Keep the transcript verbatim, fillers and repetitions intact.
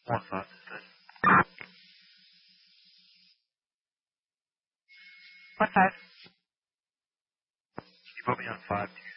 One five. What five? You put me on five two